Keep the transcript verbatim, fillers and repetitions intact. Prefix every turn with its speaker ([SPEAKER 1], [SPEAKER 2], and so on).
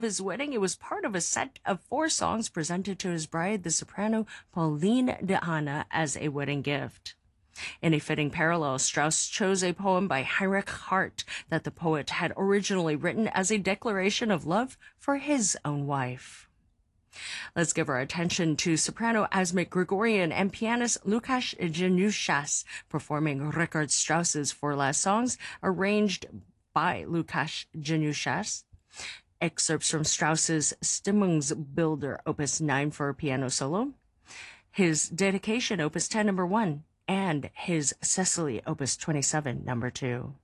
[SPEAKER 1] his wedding, it was part of a set of four songs presented to his bride, the soprano Pauline de Hanna, as a wedding gift. In a fitting parallel, Strauss chose a poem by Heinrich Hart that the poet had originally written as a declaration of love for his own wife. Let's give our attention to soprano Asmik Grigorian and pianist Lukáš Janušas performing Richard Strauss's four last songs, arranged by Lukáš Janušas. Excerpts from Strauss's Stimmungsbilder, Opus nine for piano solo, his Dedication, Opus ten, number one, and his Cecily, Opus twenty-seven, number two.